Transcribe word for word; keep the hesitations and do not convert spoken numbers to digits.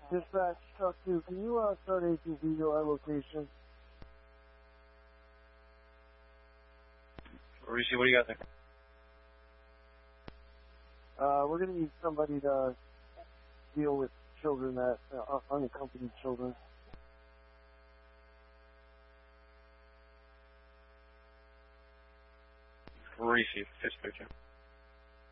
Dispatch, truck two, can you uh, start A T V to our location? Rishi, what do you got there? Uh, we're going to need somebody to deal with children that, uh, unaccompanied children. Rishi, fifth picture.